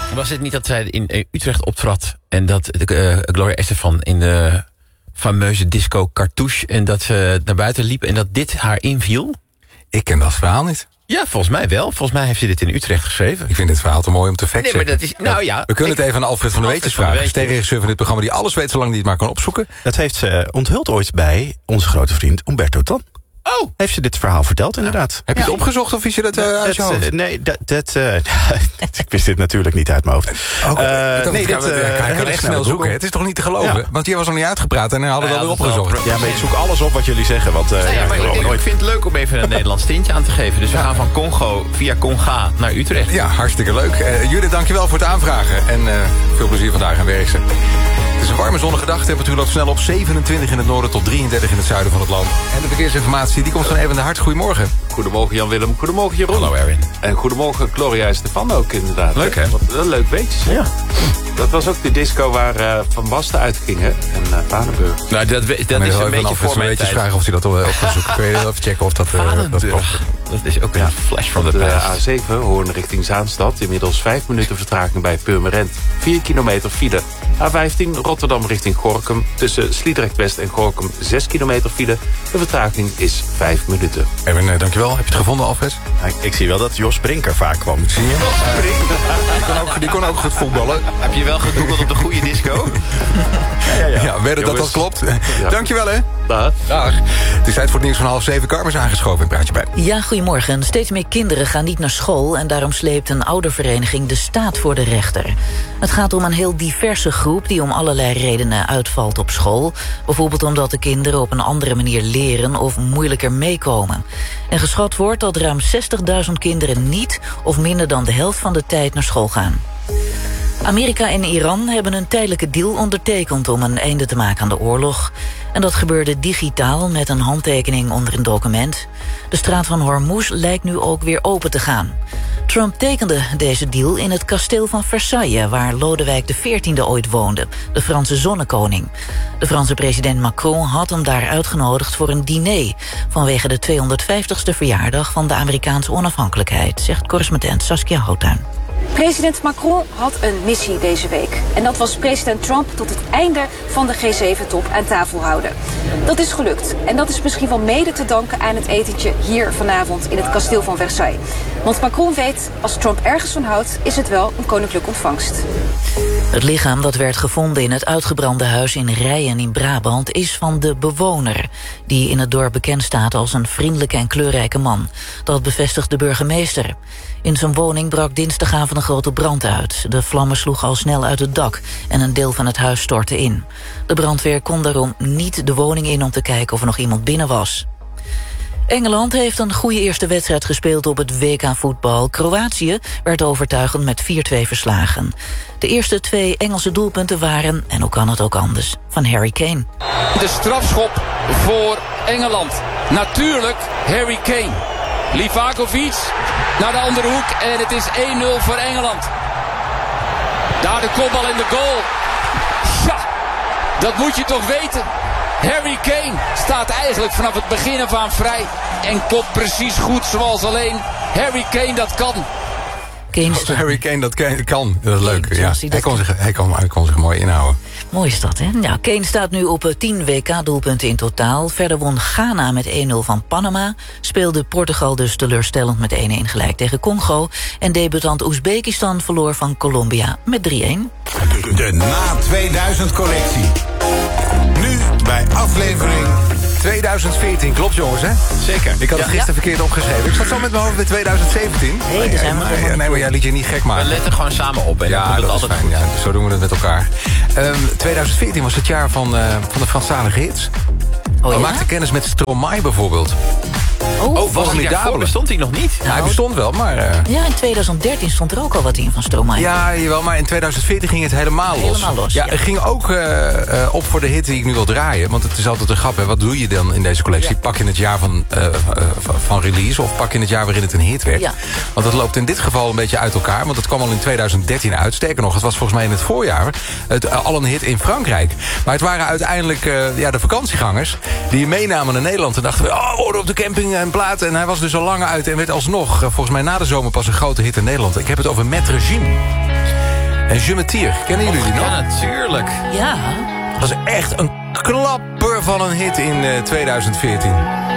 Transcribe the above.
Was het niet dat zij in Utrecht optrad en dat Gloria Estefan in de fameuze disco Cartouche en dat ze naar buiten liep en dat dit haar inviel? Ik ken dat verhaal niet. Ja, volgens mij wel. Volgens mij heeft ze dit in Utrecht geschreven. Ik vind dit verhaal te mooi om te factchecken. Nee, maar dat is, nou ja, we kunnen het even aan Alfred van der Weetjes vragen. Sterregisseur van dit programma die alles weet zolang hij het maar kan opzoeken. Dat heeft ze onthuld ooit bij onze grote vriend Umberto Tan. Oh, heeft ze dit verhaal verteld, inderdaad. Heb je het opgezocht of is je dat uit je hoofd? Nee, ik wist dit natuurlijk niet uit mijn hoofd. Hij kan echt snel zoeken. Het is toch niet te geloven? Want jij was nog niet uitgepraat en hij hadden we alweer opgezocht. Ja, maar ik zoek alles op wat jullie zeggen. Want, ik vind het leuk om even een Nederlands tintje aan te geven. Dus we gaan van Congo via Conga naar Utrecht. Ja, hartstikke leuk. Judith, dankjewel voor het aanvragen. En veel plezier vandaag aan Werkse. Het is een warme zonnige dag. Temperatuur loopt snel op 27 in het noorden tot 33 in het zuiden van het land. En de verkeersinformatie die komt van Even de Hart. Goedemorgen. Goedemorgen Jan-Willem. Goedemorgen Jeroen. Hallo Erwin. En goedemorgen Gloria Estefan ook inderdaad. Leuk hè? Wat een leuk weetje. Ja. Dat was ook de disco waar Van Basten uitgingen en Vaneburg. Nou, dat is een beetje voor mijn tijd. Vragen of hij dat op kan zoeken. Kun je even checken of dat klopt. Dat is ook een flash van de past. A7, Hoorn richting Zaanstad. Inmiddels 5 minuten vertraging bij Purmerend. 4 kilometer file. A15, Rotterdam richting Gorinchem. Tussen Sliedrecht West en Gorinchem 6 kilometer file. De vertraging is 5 minuten. Erwin, dankjewel. Heb je het gevonden, Alfred? Ik zie wel dat Jos Brinker vaak kwam. Zie je? Die kon ook goed voetballen. Heb je wel gegoogeld op de goede disco? Ja, wedden dat klopt. Ja. Dankjewel, hè. Dag. Het is tijd voor het nieuws van 6:30. Carmen is aangeschoven. Praat je bij. Ja, goedemorgen. Steeds meer kinderen gaan niet naar school en daarom sleept een oudervereniging de staat voor de rechter. Het gaat om een heel diverse groep die om allerlei redenen uitvalt op school. Bijvoorbeeld omdat de kinderen op een andere manier leren of moeilijker meekomen. En geschat wordt dat ruim 60.000 kinderen niet of minder dan de helft van de tijd naar school gaan. Amerika en Iran hebben een tijdelijke deal ondertekend om een einde te maken aan de oorlog. En dat gebeurde digitaal met een handtekening onder een document. De straat van Hormuz lijkt nu ook weer open te gaan. Trump tekende deze deal in het kasteel van Versailles, waar Lodewijk XIV ooit woonde, de Franse zonnekoning. De Franse president Macron had hem daar uitgenodigd voor een diner vanwege de 250ste verjaardag van de Amerikaanse onafhankelijkheid, zegt correspondent Saskia Houttuin. President Macron had een missie deze week. En dat was president Trump tot het einde van de G7-top aan tafel houden. Dat is gelukt. En dat is misschien wel mede te danken aan het etentje hier vanavond in het kasteel van Versailles. Want Macron weet, als Trump ergens van houdt, is het wel een koninklijke ontvangst. Het lichaam dat werd gevonden in het uitgebrande huis in Rijen in Brabant is van de bewoner, die in het dorp bekend staat als een vriendelijke en kleurrijke man. Dat bevestigt de burgemeester. In zijn woning brak dinsdagavond een grote brand uit. De vlammen sloegen al snel uit het dak en een deel van het huis stortte in. De brandweer kon daarom niet de woning in om te kijken of er nog iemand binnen was. Engeland heeft een goede eerste wedstrijd gespeeld op het WK-voetbal. Kroatië werd overtuigend met 4-2 verslagen. De eerste 2 Engelse doelpunten waren, en hoe kan het ook anders, van Harry Kane. De strafschop voor Engeland. Natuurlijk Harry Kane. Livakovic naar de andere hoek en het is 1-0 voor Engeland. Daar de kopbal in de goal. Ja, dat moet je toch weten. Harry Kane staat eigenlijk vanaf het begin af aan vrij en kopt precies goed zoals alleen Harry Kane dat kan. Harry Kane dat kan. Dat is leuk. Ja. Hij kon zich mooi inhouden. Mooi is dat, hè? Ja, Kane staat nu op 10 WK-doelpunten in totaal. Verder won Ghana met 1-0 van Panama. Speelde Portugal dus teleurstellend met 1-1 gelijk tegen Congo. En debutant Oezbekistan verloor van Colombia met 3-1. De Na 2000-collectie. Nu bij aflevering 2014, klopt jongens, hè? Zeker. Ik had het gisteren verkeerd opgeschreven. Ik zat zo met mijn hoofd bij 2017. Nee, daar zijn we maar jij liet je niet gek maken. We letten gewoon samen op. En ja, dat altijd is fijn. Ja, zo doen we het met elkaar. 2014 was het jaar van de Franstalige hits. Oh, We ja? maakten kennis met Stromae bijvoorbeeld. was het jaar bestond hij nog niet? Nou, hij bestond wel, maar... Ja, in 2013 stond er ook al wat in van Stromae. Ja, jawel, maar in 2014 ging het helemaal los. Helemaal los, ja. Het ging ook op voor de hit die ik nu wil draaien. Want het is altijd een grap, hè. Wat doe je dan in deze collectie? Pak je het jaar van release of pak je het jaar waarin het een hit werd? Ja. Want dat loopt in dit geval een beetje uit elkaar. Want het kwam al in 2013 uit. Sterker nog, het was volgens mij in het voorjaar al een hit in Frankrijk. Maar het waren uiteindelijk de vakantiegangers die meenamen naar Nederland. En dachten we, hoorden op de camping een plaat. En hij was dus al lang uit en werd alsnog, volgens mij na de zomer pas een grote hit in Nederland. Ik heb het over Met Regime. En Je me tire, kennen jullie die nog? Ja, natuurlijk. Ja. Dat was echt een klapper van een hit in 2014.